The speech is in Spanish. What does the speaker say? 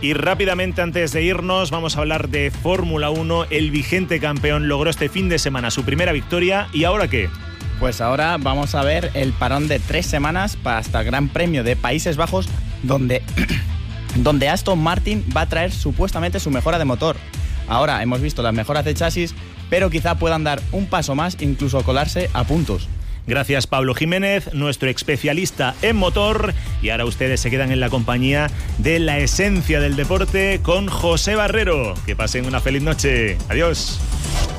Y rápidamente, antes de irnos, vamos a hablar de Fórmula 1. El vigente campeón logró este fin de semana su primera victoria. ¿Y ahora qué? Pues ahora vamos a ver el parón de 3 semanas para hasta el Gran Premio de Países Bajos, donde Aston Martin va a traer supuestamente su mejora de motor. Ahora hemos visto las mejoras de chasis, pero quizá puedan dar un paso más, incluso colarse a puntos. Gracias, Pablo Jiménez, nuestro especialista en motor. Y ahora ustedes se quedan en la compañía de la esencia del deporte con José Barrero. Que pasen una feliz noche. Adiós.